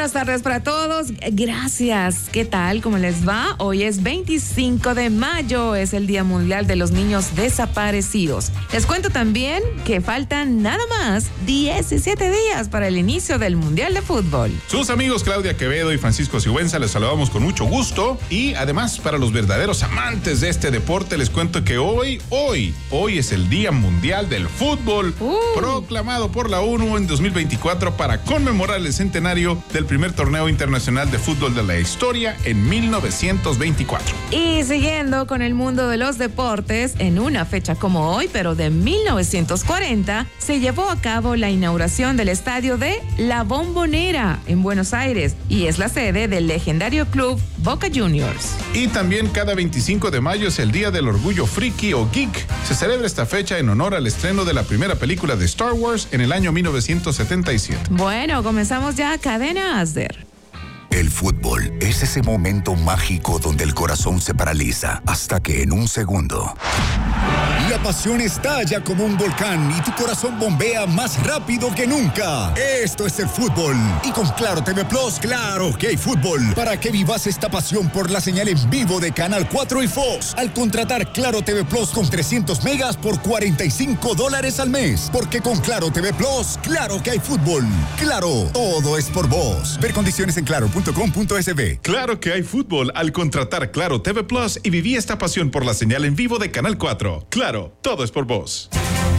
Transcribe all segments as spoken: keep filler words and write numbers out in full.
buenas tardes para todos. Gracias. ¿Qué tal? ¿Cómo les va? Hoy es veinticinco de mayo, es el Día Mundial de los Niños Desaparecidos. Les cuento también que faltan nada más diecisiete días para el inicio del Mundial de Fútbol. Sus amigos Claudia Quevedo y Francisco Sigüenza les saludamos con mucho gusto. Y además, para los verdaderos amantes de este deporte, les cuento que hoy, hoy, hoy es el Día Mundial del Fútbol, uh. proclamado por la ONU en dos mil veinticuatro para conmemorar el centenario del primer torneo internacional de fútbol de la historia en mil novecientos veinticuatro. Y siguiendo con el mundo de los deportes, en una fecha como hoy, pero de mil novecientos cuarenta, se llevó a cabo la inauguración del estadio de La Bombonera en Buenos Aires y es la sede del legendario club Boca Juniors. Y también cada veinticinco de mayo es el Día del Orgullo Friki o Geek. Se celebra esta fecha en honor al estreno de la primera película de Star Wars en el año mil novecientos setenta y siete. Bueno, comenzamos ya Cadena Asder. El fútbol es ese momento mágico donde el corazón se paraliza hasta que en un segundo la pasión estalla como un volcán y tu corazón bombea más rápido que nunca. Esto es el fútbol. Y con Claro T V Plus, claro que hay fútbol. Para que vivas esta pasión por la señal en vivo de Canal cuatro y Fox. Al contratar Claro T V Plus con trescientos megas por cuarenta y cinco dólares al mes. Porque con Claro T V Plus, claro que hay fútbol. Claro, todo es por vos. Ver condiciones en claro punto com punto es be. Claro que hay fútbol al contratar Claro T V Plus y viví esta pasión por la señal en vivo de Canal cuatro. Claro, todo es por vos.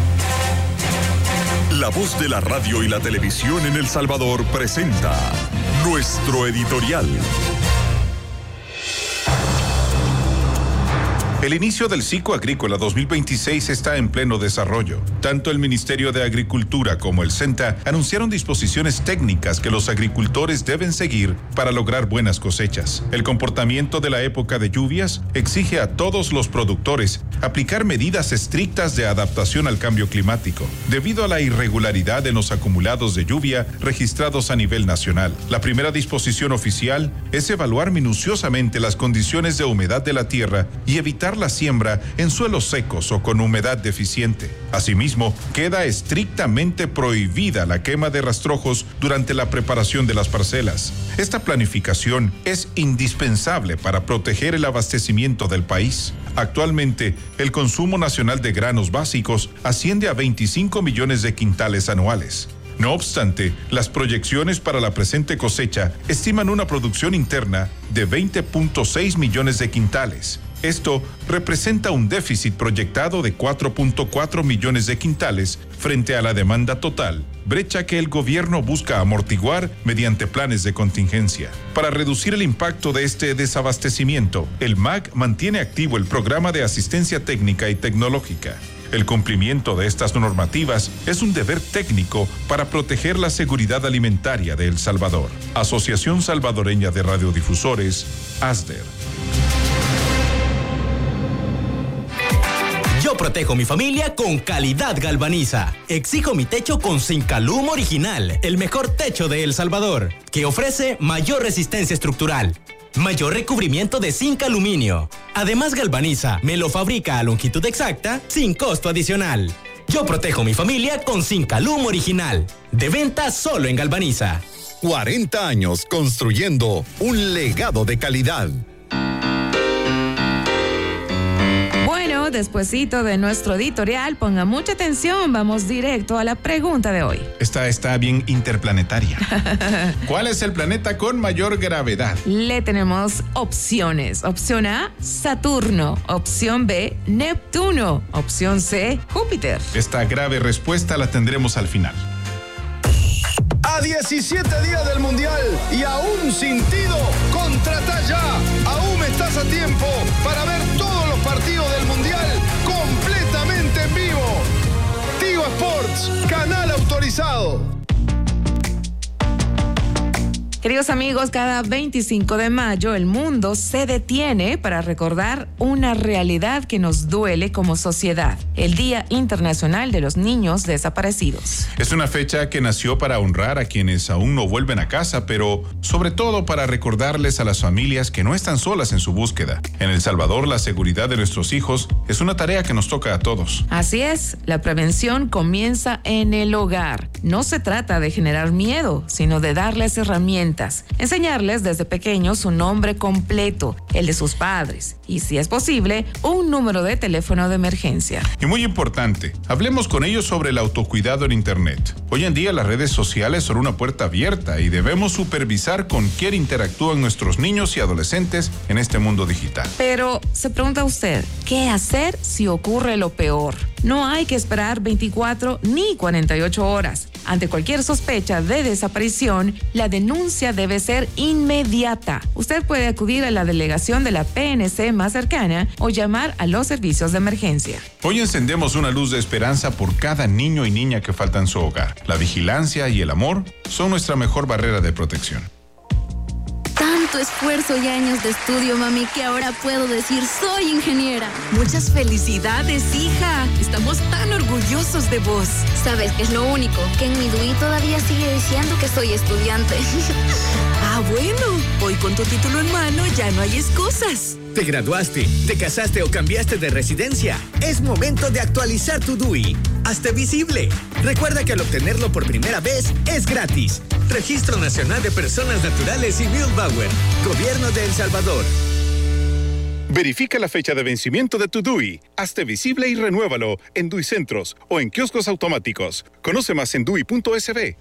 La voz de la radio y la televisión en El Salvador presenta nuestro editorial. El inicio del ciclo agrícola dos mil veintiséis está en pleno desarrollo. Tanto el Ministerio de Agricultura como el SENTA anunciaron disposiciones técnicas que los agricultores deben seguir para lograr buenas cosechas. El comportamiento de la época de lluvias exige a todos los productores aplicar medidas estrictas de adaptación al cambio climático, debido a la irregularidad en los acumulados de lluvia registrados a nivel nacional. La primera disposición oficial es evaluar minuciosamente las condiciones de humedad de la tierra y evitar la siembra en suelos secos o con humedad deficiente. Asimismo, queda estrictamente prohibida la quema de rastrojos durante la preparación de las parcelas. Esta planificación es indispensable para proteger el abastecimiento del país. Actualmente, el consumo nacional de granos básicos asciende a veinticinco millones de quintales anuales. No obstante, las proyecciones para la presente cosecha estiman una producción interna de veinte punto seis millones de quintales. Esto representa un déficit proyectado de cuatro punto cuatro millones de quintales frente a la demanda total, brecha que el gobierno busca amortiguar mediante planes de contingencia. Para reducir el impacto de este desabastecimiento, el M A C mantiene activo el programa de asistencia técnica y tecnológica. El cumplimiento de estas normativas es un deber técnico para proteger la seguridad alimentaria de El Salvador. Asociación Salvadoreña de Radiodifusores, ASDER. Yo protejo mi familia con calidad Galvaniza. Exijo mi techo con Zincalum Original, el mejor techo de El Salvador, que ofrece mayor resistencia estructural, mayor recubrimiento de zinc aluminio. Además, Galvaniza me lo fabrica a longitud exacta sin costo adicional. Yo protejo mi familia con Zincalum Original. De venta solo en Galvaniza. cuarenta años construyendo un legado de calidad. Bueno, despuesito de nuestro editorial, ponga mucha atención, vamos directo a la pregunta de hoy. Esta está bien interplanetaria. ¿Cuál es el planeta con mayor gravedad? Le tenemos opciones. Opción A, Saturno. Opción B, Neptuno. Opción C, Júpiter. Esta grave respuesta la tendremos al final. A diecisiete días del Mundial y aún sin tiro, contrata ya. Aún estás a tiempo para ver todos los partidos del Mundial completamente en vivo. Tigo Sports, canal autorizado. Queridos amigos, cada veinticinco de mayo el mundo se detiene para recordar una realidad que nos duele como sociedad, el Día Internacional de los Niños Desaparecidos. Es una fecha que nació para honrar a quienes aún no vuelven a casa, pero sobre todo para recordarles a las familias que no están solas en su búsqueda. En El Salvador, la seguridad de nuestros hijos es una tarea que nos toca a todos. Así es, la prevención comienza en el hogar. No se trata de generar miedo, sino de darles herramientas herramientas, enseñarles desde pequeños su nombre completo, el de sus padres y, si es posible, un número de teléfono de emergencia. Y muy importante, hablemos con ellos sobre el autocuidado en Internet. Hoy en día las redes sociales son una puerta abierta y debemos supervisar con quién interactúan nuestros niños y adolescentes en este mundo digital. Pero se pregunta usted, ¿qué hacer si ocurre lo peor? No hay que esperar veinticuatro ni cuarenta y ocho horas. Ante cualquier sospecha de desaparición, la denuncia debe ser inmediata. Usted puede acudir a la delegación de la P N C más cercana o llamar a los servicios de emergencia. Hoy encendemos una luz de esperanza por cada niño y niña que falta en su hogar. La vigilancia y el amor son nuestra mejor barrera de protección. Tanto esfuerzo y años de estudio, mami, que ahora puedo decir soy ingeniera. Muchas felicidades, hija. Estamos tan orgullosos de vos. ¿Sabes qué es lo único? Que en mi D U I todavía sigue diciendo que soy estudiante. Ah, bueno. Hoy con tu título en mano ya no hay excusas. ¿Te graduaste, te casaste o cambiaste de residencia? Es momento de actualizar tu D U I. Hazte visible. Recuerda que al obtenerlo por primera vez es gratis. Registro Nacional de Personas Naturales y Bauer. Gobierno de El Salvador. Verifica la fecha de vencimiento de tu D U I. Hazte visible y renuévalo en D U I Centros o en kioscos automáticos. Conoce más en D U I punto S B.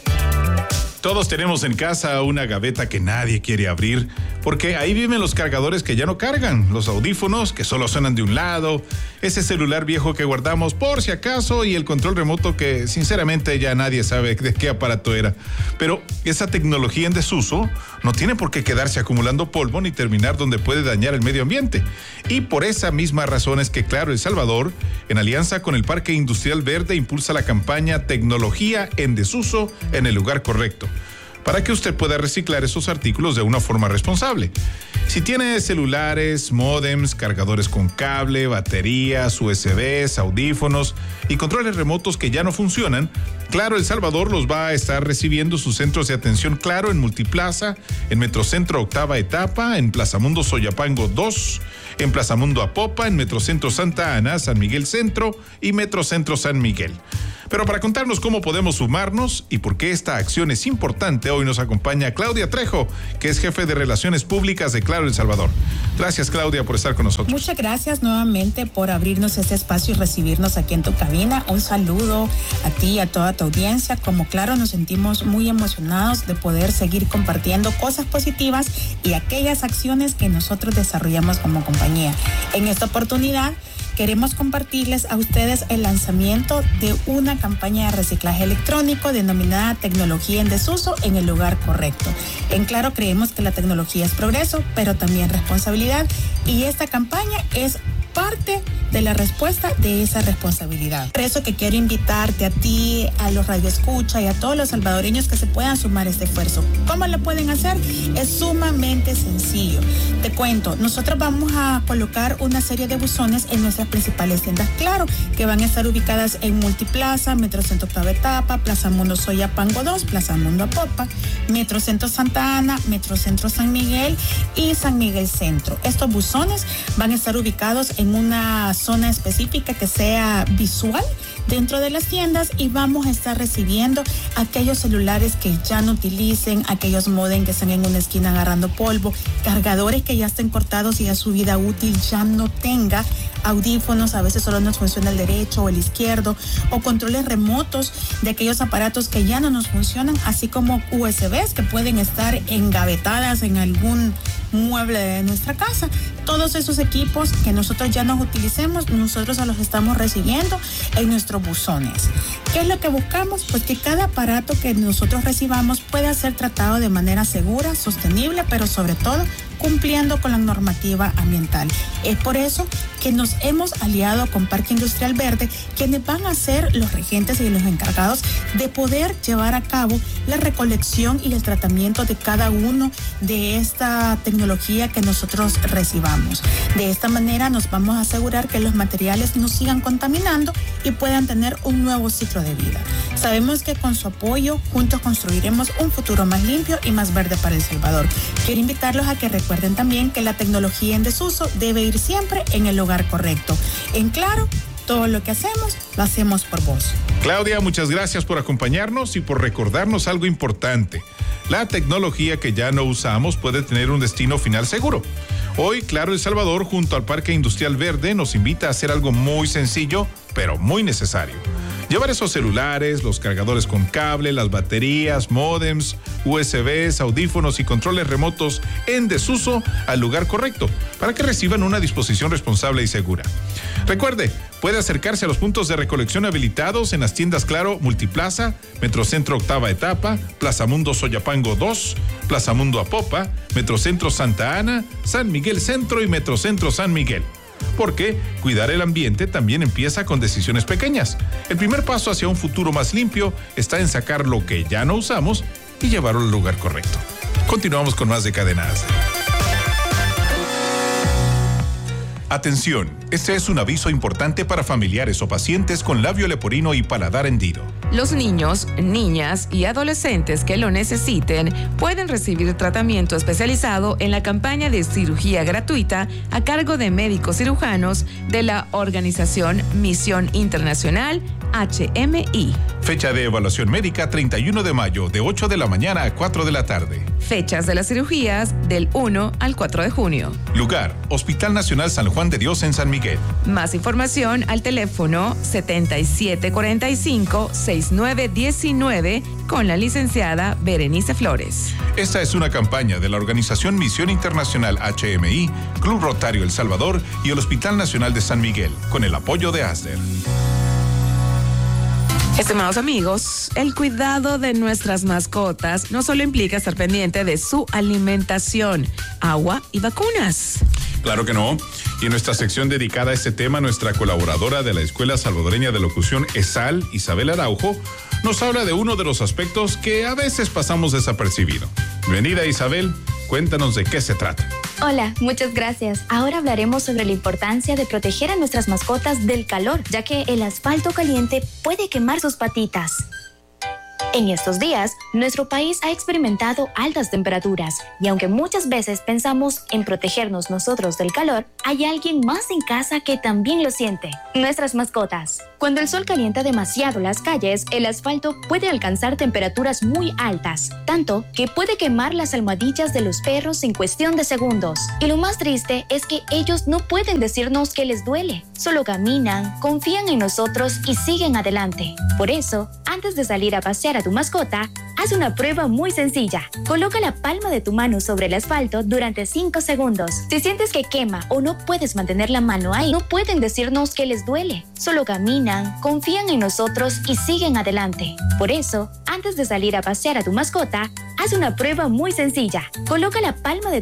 Todos tenemos en casa una gaveta que nadie quiere abrir, porque ahí viven los cargadores que ya no cargan, los audífonos que solo suenan de un lado, ese celular viejo que guardamos por si acaso y el control remoto que sinceramente ya nadie sabe de qué aparato era. Pero esa tecnología en desuso no tiene por qué quedarse acumulando polvo ni terminar donde puede dañar el medio ambiente. Y por esa misma razón es que Claro El Salvador, en alianza con el Parque Industrial Verde, impulsa la campaña Tecnología en Desuso en el lugar correcto, para que usted pueda reciclar esos artículos de una forma responsable. Si tiene celulares, módems, cargadores con cable, baterías, U S Bs, audífonos y controles remotos que ya no funcionan, Claro El Salvador los va a estar recibiendo sus centros de atención Claro en Multiplaza, en Metrocentro Octava Etapa, en Plaza Mundo Soyapango dos, en Plaza Mundo Apopa, en Metrocentro Santa Ana, San Miguel Centro y Metrocentro San Miguel. Pero para contarnos cómo podemos sumarnos y por qué esta acción es importante, hoy nos acompaña Claudia Trejo, que es jefe de Relaciones Públicas de Claro El Salvador. Gracias, Claudia, por estar con nosotros. Muchas gracias nuevamente por abrirnos este espacio y recibirnos aquí en tu cabina. Un saludo a ti y a toda tu audiencia. Como Claro, nos sentimos muy emocionados de poder seguir compartiendo cosas positivas y aquellas acciones que nosotros desarrollamos como compañía. En esta oportunidad, queremos compartirles a ustedes el lanzamiento de una campaña de reciclaje electrónico denominada Tecnología en Desuso en el lugar correcto. En Claro creemos que la tecnología es progreso, pero también responsabilidad, y esta campaña es parte de la respuesta de esa responsabilidad. Por eso que quiero invitarte a ti, a los radioescucha y a todos los salvadoreños que se puedan sumar a este esfuerzo. ¿Cómo lo pueden hacer? Es sumamente sencillo. Te cuento, nosotros vamos a colocar una serie de buzones en nuestras principales tiendas Claro, que van a estar ubicadas en Multiplaza, Metrocentro Octava Etapa, Plaza Mundo Soyapango dos, Plaza Mundo Apopa, Metrocentro Santa Ana, Metrocentro San Miguel y San Miguel Centro. Estos buzones van a estar ubicados en una zona específica que sea visual dentro de las tiendas, y vamos a estar recibiendo aquellos celulares que ya no utilicen, aquellos modem que están en una esquina agarrando polvo, cargadores que ya estén cortados y a su vida útil ya no tenga, audífonos, a veces solo nos funciona el derecho o el izquierdo, o controles remotos de aquellos aparatos que ya no nos funcionan, así como U S Bs que pueden estar engavetadas en algún mueble de nuestra casa. Todos esos equipos que nosotros ya no utilicemos, nosotros los estamos recibiendo en nuestros buzones. ¿Qué es lo que buscamos? Pues que cada aparato que nosotros recibamos pueda ser tratado de manera segura, sostenible, pero sobre todo cumpliendo con la normativa ambiental. Es por eso que nos hemos aliado con Parque Industrial Verde, quienes van a ser los regentes y los encargados de poder llevar a cabo la recolección y el tratamiento de cada uno de esta tecnología que nosotros recibamos. De esta manera nos vamos a asegurar que los materiales no sigan contaminando y puedan tener un nuevo ciclo de vida. Sabemos que con su apoyo juntos construiremos un futuro más limpio y más verde para El Salvador. Quiero invitarlos a que recuerden también que la tecnología en desuso debe ir siempre en el lugar correcto. En Claro, todo lo que hacemos, lo hacemos por vos. Claudia, muchas gracias por acompañarnos y por recordarnos algo importante. La tecnología que ya no usamos puede tener un destino final seguro. Hoy, Claro El Salvador, junto al Parque Industrial Verde, nos invita a hacer algo muy sencillo, pero muy necesario. Llevar esos celulares, los cargadores con cable, las baterías, módems, U S Bs, audífonos y controles remotos en desuso al lugar correcto para que reciban una disposición responsable y segura. Recuerde, puede acercarse a los puntos de recolección habilitados en las tiendas Claro Multiplaza, Metrocentro Octava Etapa, Plaza Mundo Soyapango dos, Plaza Mundo Apopa, Metrocentro Santa Ana, San Miguel Centro y Metrocentro San Miguel. Porque cuidar el ambiente también empieza con decisiones pequeñas. El primer paso hacia un futuro más limpio está en sacar lo que ya no usamos y llevarlo al lugar correcto. Continuamos con más de Cadenas. Atención, este es un aviso importante para familiares o pacientes con labio leporino y paladar hendido. Los niños, niñas y adolescentes que lo necesiten pueden recibir tratamiento especializado en la campaña de cirugía gratuita a cargo de médicos cirujanos de la organización Misión Internacional H M I. Fecha de evaluación médica treinta y uno de mayo de ocho de la mañana a cuatro de la tarde. Fechas de las cirugías del uno al cuatro de junio. Lugar, Hospital Nacional San Juan de Dios en San Miguel. Más información al teléfono setenta y siete cuarenta y cinco, sesenta y nueve diecinueve con la licenciada Berenice Flores. Esta es una campaña de la organización Misión Internacional H M I, Club Rotario El Salvador y el Hospital Nacional de San Miguel, con el apoyo de ASDER. Estimados amigos, el cuidado de nuestras mascotas no solo implica estar pendiente de su alimentación, agua y vacunas. Claro que no. Y en nuestra sección dedicada a este tema, nuestra colaboradora de la Escuela Salvadoreña de Locución ESAL, Isabel Araujo, nos habla de uno de los aspectos que a veces pasamos desapercibido. Bienvenida, Isabel. Cuéntanos de qué se trata. Hola, muchas gracias. Ahora hablaremos sobre la importancia de proteger a nuestras mascotas del calor, ya que el asfalto caliente puede quemar sus patitas. En estos días, nuestro país ha experimentado altas temperaturas y aunque muchas veces pensamos en protegernos nosotros del calor, hay alguien más en casa que también lo siente: nuestras mascotas. Cuando el sol calienta demasiado las calles, el asfalto puede alcanzar temperaturas muy altas, tanto que puede quemar las almohadillas de los perros en cuestión de segundos. Y lo más triste es que ellos no pueden decirnos que les duele, solo caminan, confían en nosotros y siguen adelante. Por eso, antes de salir a pasear a tu mascota, haz una prueba muy sencilla. Coloca la palma de tu mano sobre el asfalto durante cinco segundos. Si sientes que quema o no puedes mantener la mano ahí, no pueden decirnos que les duele. Solo caminan, confían en nosotros y siguen adelante. Por eso, antes de salir a pasear a tu mascota, haz una prueba muy sencilla. Coloca la palma de